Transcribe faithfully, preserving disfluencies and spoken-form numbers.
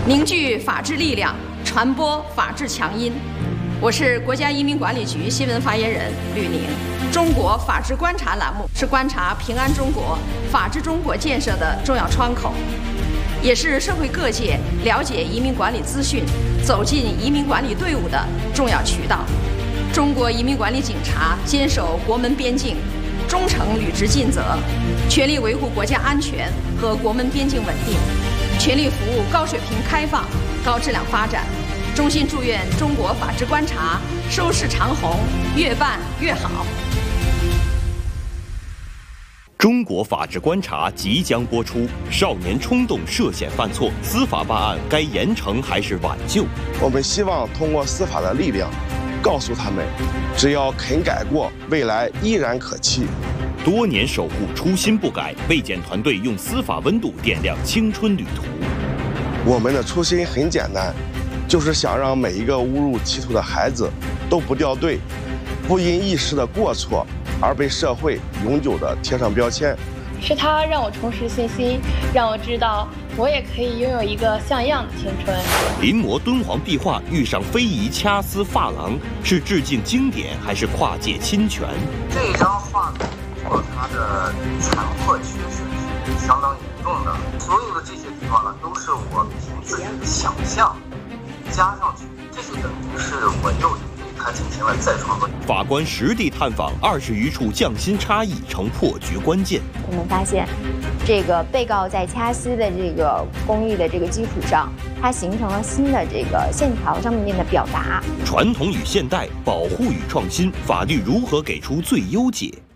凝聚法治力量，传播法治强音。我是国家移民管理局新闻发言人吕宁。中国法治观察栏目是观察平安中国、法治中国建设的重要窗口，也是社会各界了解移民管理资讯、走进移民管理队伍的重要渠道。中国移民管理警察坚守国门边境，忠诚履职尽责，全力维护国家安全和国门边境稳定，全力服务高水平开放、高质量发展。衷心祝愿中国法治观察收视长虹，越办越好。 中国法治观察即将播出，少年冲动涉险犯错，司法办案该严惩还是挽救？ 我们希望通过司法的力量，告诉他们，只要肯改过，未来依然可期。 多年守护初心不改，卫检团队用司法温度点亮青春旅途。 我们的初心很简单，就是想让每一个误入歧途的孩子都不掉队，不因一时的过错而被社会永久的贴上标签。 是他让我重拾信心，让我知道我也可以拥有一个像样的青春。 临摹敦煌壁画遇上非遗掐丝发廊，是致敬经典还是跨界侵权？ 这张画呢，它的残破缺损是相当严重的，所有的这些地方呢，都是我凭自己的想象加上去，这就等于是我又对它进行了再创作。 法官实地探访二十余处匠心差异，成破局关键。 我们发现，这个被告在掐丝的这个工艺的这个基础上，它形成了新的这个线条上面的表达。 传统与现代，保护与创新，法律如何给出最优解？